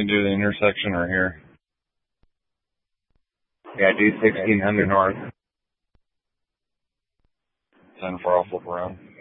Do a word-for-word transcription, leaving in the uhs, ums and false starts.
do the intersection or here? Yeah, do sixteen hundred north. ten four, I'll flip around.